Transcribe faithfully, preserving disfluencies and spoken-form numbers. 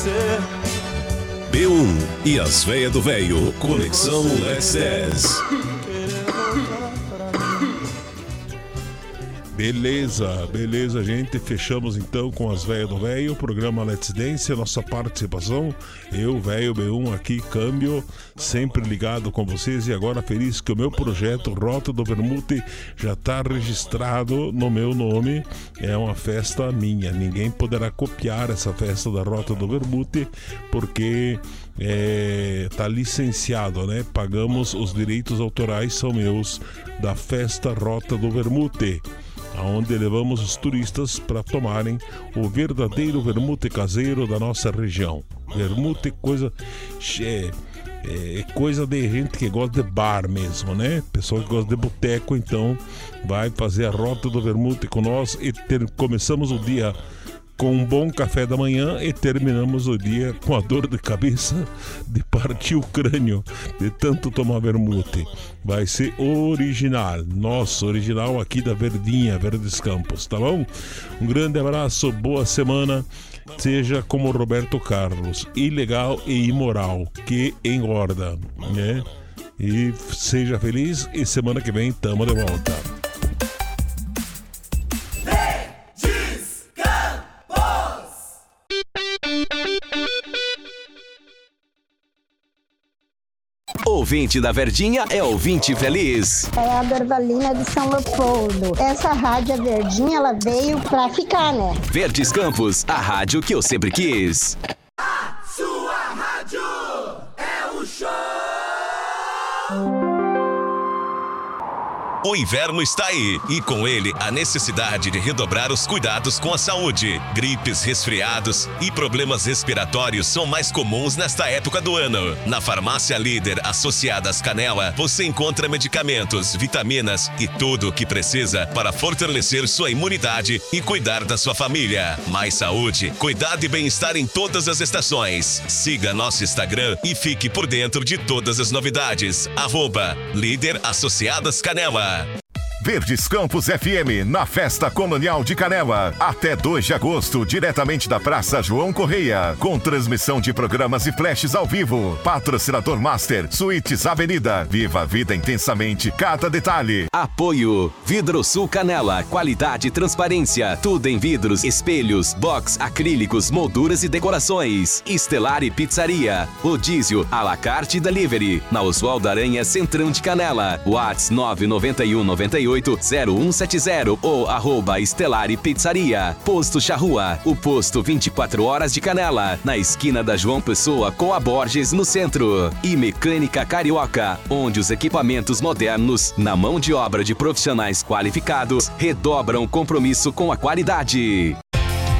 você. B um e as véias do véio. Conexão Let's Dance. Beleza, beleza, gente. Fechamos então com as véias do véio, o programa Let's Dance, a nossa participação. Eu, véio B um aqui, câmbio, sempre ligado com vocês. E agora feliz que o meu projeto Rota do Vermute já está registrado no meu nome. É uma festa minha, ninguém poderá copiar essa festa da Rota do Vermute, porque é, tá licenciado, né? Pagamos, os direitos autorais são meus, da festa Rota do Vermute, aonde levamos os turistas para tomarem o verdadeiro vermute caseiro da nossa região. Vermute, coisa é, é coisa de gente que gosta de bar mesmo, né? Pessoal que gosta de boteco, então vai fazer a Rota do Vermute com nós e ter, começamos o dia com um bom café da manhã e terminamos o dia com a dor de cabeça de partir o crânio de tanto tomar vermute. Vai ser original, nosso original aqui da Verdinha, Verdes Campos, tá bom? Um grande abraço, boa semana. Seja como Roberto Carlos, ilegal e imoral, que engorda, né? E seja feliz e semana que vem tamo de volta. Ouvinte da Verdinha é ouvinte feliz. É a Dorvalina de São Leopoldo. Essa rádio a Verdinha, ela veio pra ficar, né? Verdes Campos, a rádio que eu sempre quis. A sua rádio é o show. O inverno está aí e com ele a necessidade de redobrar os cuidados com a saúde. Gripes, resfriados e problemas respiratórios são mais comuns nesta época do ano. Na Farmácia Líder, associada às Canela, você encontra medicamentos, vitaminas e tudo o que precisa para fortalecer sua imunidade e cuidar da sua família. Mais saúde, cuidado e bem-estar em todas as estações. Siga nosso Instagram e fique por dentro de todas as novidades. Arroba Líder Associadas Canela. Verdes Campos F M, na Festa Colonial de Canela, até dois de agosto, diretamente da Praça João Correia, com transmissão de programas e flashes ao vivo. Patrocinador Master, Suítes Avenida. Viva a vida intensamente, cada detalhe. Apoio Vidrosul Canela, qualidade e transparência, tudo em vidros, espelhos, box, acrílicos, molduras e decorações. Estelari Pizzaria, rodízio, à la carte delivery, na Oswaldo Aranha, Centrão de Canela. WhatsApp nove nove um nove oito zero um sete zero ou arroba Estelari Pizzaria. Posto Charrua, o posto vinte e quatro horas de Canela, na esquina da João Pessoa com a Borges, no centro. E Mecânica Carioca, onde os equipamentos modernos, na mão de obra de profissionais qualificados, redobram compromisso com a qualidade.